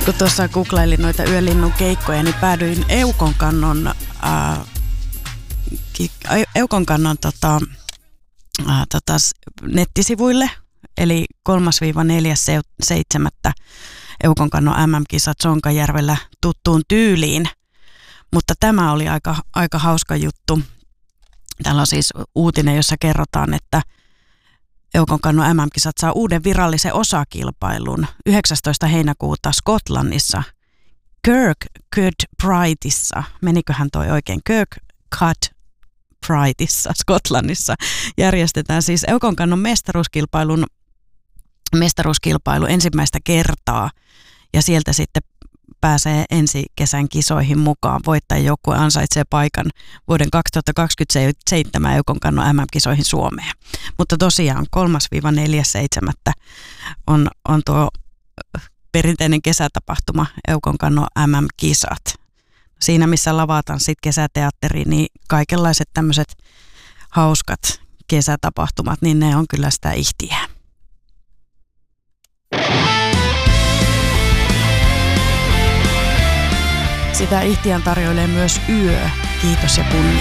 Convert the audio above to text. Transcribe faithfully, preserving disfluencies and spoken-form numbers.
Kun tuossa googlailin noita yölinnun keikkoja, niin päädyin Eukonkannon, ää, ki, Eukonkannon tota, ää, tota, nettisivuille, eli kolmas neljäs seitsemättä Eukonkannon M M-kisat Sonkajärvellä tuttuun tyyliin. Mutta tämä oli aika, aika hauska juttu. Täällä on siis uutinen, jossa kerrotaan, että Eukonkannon M M-kisat saa uuden virallisen osakilpailun yhdeksästoista heinäkuuta Skotlannissa Kirkcudbrightissa. Meniköhän toi oikein? Kirkcudbrightissa Skotlannissa järjestetään siis Eukonkannon mestaruuskilpailun mestaruuskilpailu ensimmäistä kertaa ja sieltä sitten pääsee ensi kesän kisoihin mukaan. Voittajajoukkue ansaitsee paikan vuoden kaksituhattakaksikymmentäseitsemän Eukonkannon M M-kisoihin Suomeen. Mutta tosiaan kolmas neljäs seitsemättä on, on tuo perinteinen kesätapahtuma Eukonkannon M M-kisat. Siinä missä lavatanssit, kesäteatteri, niin kaikenlaiset tämmöiset hauskat kesätapahtumat, niin ne on kyllä sitä ihtiä. Sitä ihtiän tarjoilee myös yö. Kiitos ja kunnia.